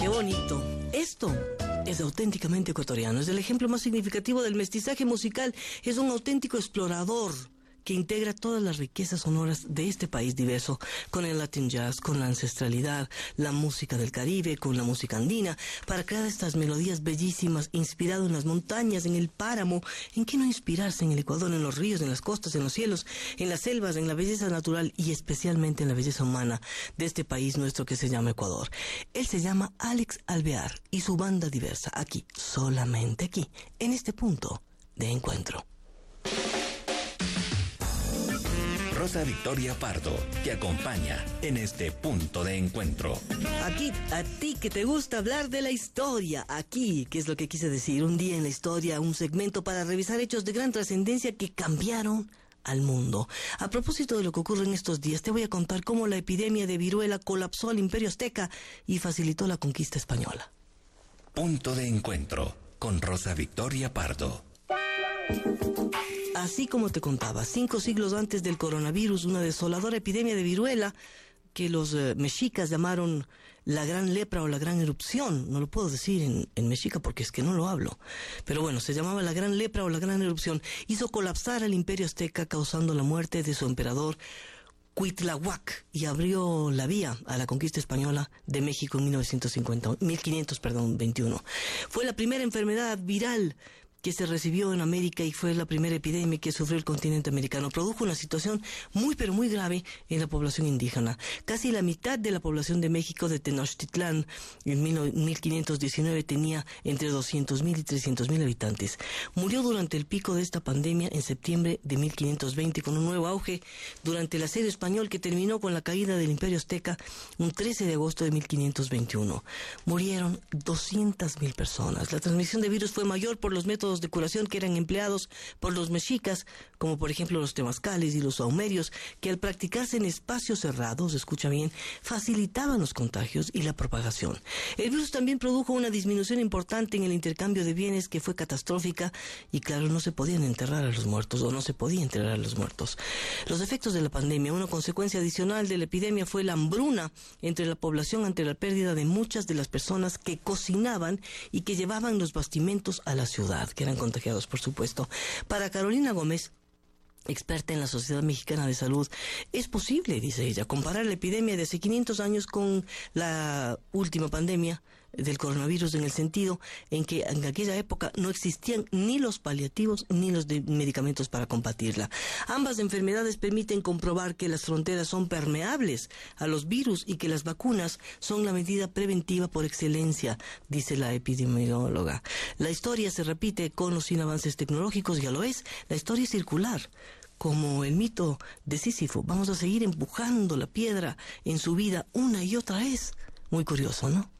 Qué bonito. Esto es auténticamente ecuatoriano. Es el ejemplo más significativo del mestizaje musical. Es un auténtico explorador que integra todas las riquezas sonoras de este país diverso, con el Latin Jazz, con la ancestralidad, la música del Caribe, con la música andina, para crear estas melodías bellísimas, inspirado en las montañas, en el páramo. ¿En qué no inspirarse en el Ecuador, en los ríos, en las costas, en los cielos, en las selvas, en la belleza natural y especialmente en la belleza humana de este país nuestro que se llama Ecuador? Él se llama Alex Alvear y su banda diversa, aquí, solamente aquí, en este punto de encuentro. Rosa Victoria Pardo te acompaña en este punto de encuentro. Aquí, a ti que te gusta hablar de la historia, aquí, ¿qué es lo que quise decir? Un día en la historia, un segmento para revisar hechos de gran trascendencia que cambiaron al mundo. A propósito de lo que ocurre en estos días, te voy a contar cómo la epidemia de viruela colapsó al Imperio Azteca y facilitó la conquista española. Punto de encuentro con Rosa Victoria Pardo. Así como te contaba, 5 siglos antes del coronavirus, una desoladora epidemia de viruela que los mexicas llamaron la gran lepra o la gran erupción. No lo puedo decir en mexica porque es que no lo hablo. Pero bueno, se llamaba la gran lepra o la gran erupción. Hizo colapsar al Imperio Azteca, causando la muerte de su emperador Cuitláhuac, y abrió la vía a la conquista española de México en 1521. Fue la primera enfermedad viral que se recibió en América y fue la primera epidemia que sufrió el continente americano. Produjo una situación muy pero muy grave en la población indígena. Casi la mitad de la población de México, de Tenochtitlán, en 1519 tenía entre 200,000 y 300,000 habitantes. Murió durante el pico de esta pandemia en septiembre de 1520 con un nuevo auge durante el asedio español que terminó con la caída del Imperio Azteca un 13 de agosto de 1521. Murieron 200,000 personas. La transmisión de virus fue mayor por los métodos de curación que eran empleados por los mexicas, como por ejemplo los temazcales y los sahumerios, que al practicarse en espacios cerrados, escucha bien, facilitaban los contagios y la propagación. El virus también produjo una disminución importante en el intercambio de bienes que fue catastrófica y claro, no se podían enterrar a los muertos o no se podía enterrar a los muertos. Los efectos de la pandemia, una consecuencia adicional de la epidemia fue la hambruna entre la población ante la pérdida de muchas de las personas que cocinaban y que llevaban los bastimentos a la ciudad, que eran contagiados, por supuesto. Para Carolina Gómez, experta en la Sociedad Mexicana de Salud, es posible, dice ella, comparar la epidemia de hace 500 años con la última pandemia del coronavirus, en el sentido en que en aquella época no existían ni los paliativos ni los medicamentos para combatirla. Ambas enfermedades permiten comprobar que las fronteras son permeables a los virus y que las vacunas son la medida preventiva por excelencia, dice la epidemióloga. La historia se repite con o sin avances tecnológicos, ya lo es. La historia es circular. Como el mito de Sísifo, vamos a seguir empujando la piedra en su vida una y otra vez. Muy curioso, ¿no?